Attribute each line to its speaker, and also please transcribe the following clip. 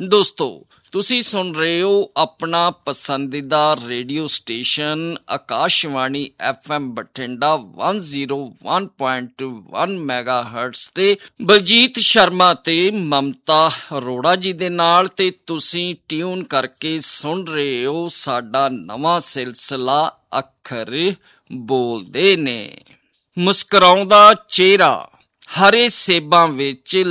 Speaker 1: ਦੋਸਤੋ, ਤੁਸੀਂ ਸੁਣ ਰਹੇ ਹੋ ਆਪਣਾ ਪਸੰਦੀਦਾ radio station Akashvani FM Bathinda 101.1 ਮੈਗਾਹਰਟਜ਼ ਤੇ ਬਲਜੀਤ ਸ਼ਰਮਾ ਤੇ ਮਮਤਾ ਅਰੋੜਾ ਜੀ ਦੇ ਨਾਲ। ਤੇ ਤੁਸੀਂ ਟਿਊਨ ਕਰਕੇ ਸੁਣ ਰਹੇ ਹੋ ਸਾਡਾ ਨਵਾਂ ਸਿਲਸਿਲਾ ਅੱਖਰ ਬੋਲਦੇ ਨੇ। ਮੁਸਕਰਾਉਂਦਾ ਚਿਹਰਾ, ਹਰੇ ਸੇਬਾਂ ਵਿੱਚ